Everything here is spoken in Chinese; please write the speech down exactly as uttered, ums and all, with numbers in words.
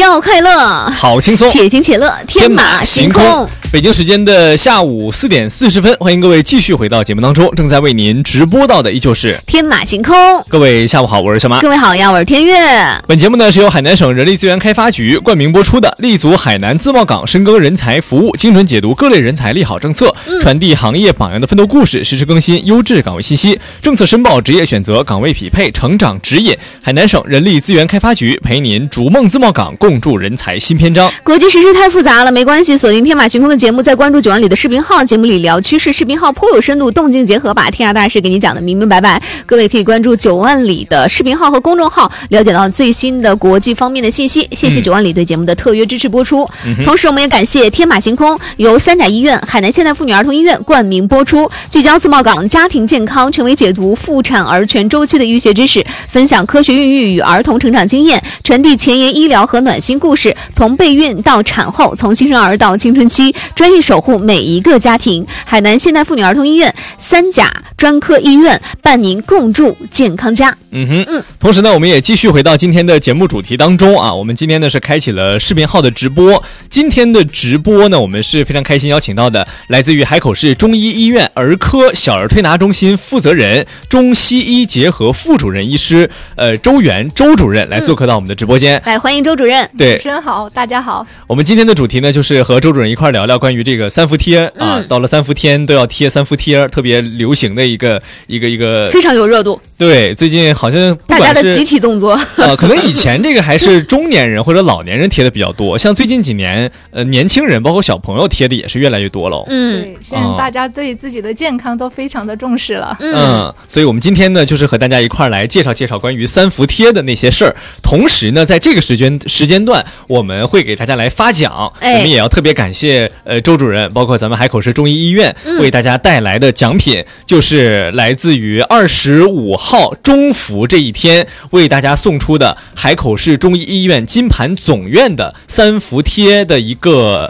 要快乐， 好轻松， 且行且乐，天马行空。 北京时间的下午四点四十分，欢迎各位继续回到节目当中。正在为您直播到的依旧是天马行空。 各位下午好，我是小马。 各位好呀，我是天月。 本节目呢是由海南省人力资源开发局冠名播出的，立足海南自贸港，深耕人才服务，精准解读各类人才利好政策， 嗯、 传递行业榜样的奋斗故事，实时更新优质岗位信息，政策申报、职业选择、岗位匹配、成长指引。海南省人力资源开发局陪您逐梦自贸港，共筑人才新篇章。 国际时事太复杂了，没关系，锁定天马行空的节目，在关注九万里的视频号，节目里聊趋势，视频号颇有深度，动静结合，把天下大事给你讲得明明白白。各位可以关注九万里的视频号和公众号，了解到最新的国际方面的信息。谢谢九万里对节目的特约支持播出、嗯、同时我们也感谢天马行空由三甲医院、海南现代妇女儿童医院冠名播出，聚焦自贸港家庭健康，权威解读妇产儿全周期的医学知识，分享科学孕育与儿童成长经验，传递前沿医疗和暖心故事，从备孕到产后，从新生儿到青春期，专业守护每一个家庭。海南现代妇女儿童医院三甲专科医院伴您共筑健康家。 嗯哼，嗯。同时呢，我们也继续回到今天的节目主题当中啊。我们今天呢是开启了视频号的直播。今天的直播呢，我们是非常开心邀请到的来自于海口市中医医院儿科小儿推拿中心负责人、中西医结合副主任医师呃周元周主任来做客到我们的直播间。 嗯、来，欢迎周主任。 对，主持人好，大家好。 我们今天的主题呢，就是和周主任一块聊聊关于这个三伏贴啊、 嗯， 到了三伏天都要贴三伏贴，特别流行的一个一个一个， 非常有热度。 对，最近好像不管是大家的集体动作呃，可能以前这个还是中年人或者老年人贴的比较多，像最近几年，呃，年轻人包括小朋友贴的也是越来越多了。 嗯，对，现在大家对自己的健康都非常的重视了。 嗯，嗯所以我们今天呢，就是和大家一块儿来介绍介绍关于三伏贴的那些事儿。同时呢，在这个时间时间段，我们会给大家来发奖。哎，我们也要特别感谢呃周主任，包括咱们海口市中医医院、嗯、为大家带来的奖品，就是来自于二十五号中伏这一天为大家送出的海口市中医医院金盘总院的三伏贴的一个